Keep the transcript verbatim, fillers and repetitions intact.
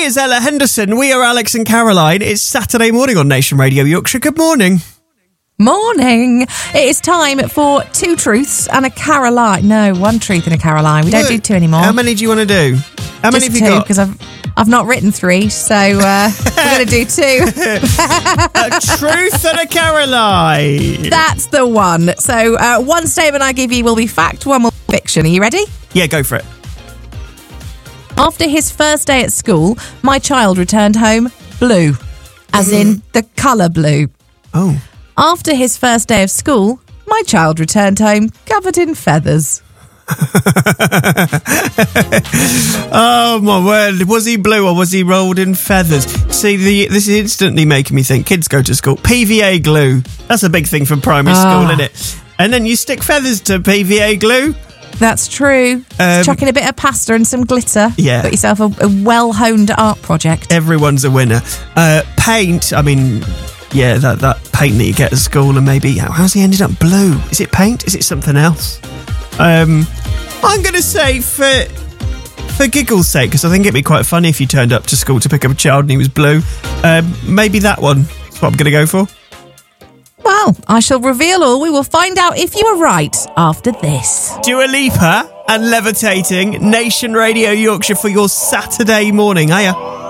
is Ella Henderson. We are Alex and Caroline. It's Saturday morning on Nation Radio Yorkshire. Good morning. Morning. It is time for two truths and a Caroline. No, one truth and a Caroline. We don't do two anymore. How many do you want to do? How many Just have you two, got? because I've I've not written three, so uh, we're going to do two. A truth and a Caroline. That's the one. So uh, one statement I give you will be fact, one will be fiction. Are you ready? Yeah, go for it. After his first day at school, my child returned home blue, as in the colour blue. Oh. After his first day of school, my child returned home covered in feathers. Oh my word, was he blue or was he rolled in feathers? See, the this is instantly making me think kids go to school. P V A glue, that's a big thing from primary Oh. school, isn't it? And then you stick feathers to P V A glue. That's true. Um, Chuck in a bit of pasta and some glitter. Yeah. Got yourself a, a well-honed art project. Everyone's a winner. Uh, paint, I mean, yeah, that, that paint that you get at school, and maybe, how's he ended up blue? Is it paint? Is it something else? Um, I'm going to say for for giggles' sake, because I think it'd be quite funny if you turned up to school to pick up a child and he was blue. Um, maybe that one. That's what I'm going to go for. Well, I shall reveal all. We will find out if you are right after this. Dua Lipa and Levitating, Nation Radio Yorkshire for your Saturday morning. Hiya.